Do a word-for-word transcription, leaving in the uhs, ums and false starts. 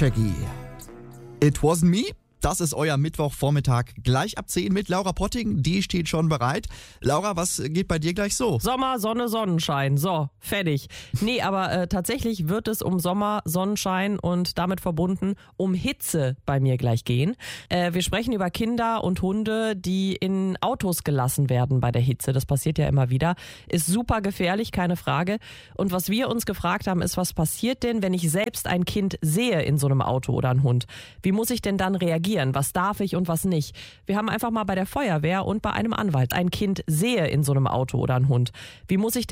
Shaggy. It wasn't me. Das ist euer Mittwochvormittag gleich ab zehn mit Laura Potting. Die steht schon bereit. Laura, was geht bei dir gleich so? Sommer, Sonne, Sonnenschein. So, fertig. Nee, aber äh, tatsächlich wird es um Sommer, Sonnenschein und damit verbunden um Hitze bei mir gleich gehen. Äh, wir sprechen über Kinder und Hunde, die in Autos gelassen werden bei der Hitze. Das passiert ja immer wieder. Ist super gefährlich, keine Frage. Und was wir uns gefragt haben, ist, was passiert denn, wenn ich selbst ein Kind sehe in so einem Auto oder einen Hund? Wie muss ich denn dann reagieren? Was darf ich und was nicht? Wir haben einfach mal bei der Feuerwehr und bei einem Anwalt ein Kind sehe in so einem Auto oder einen Hund. Wie muss ich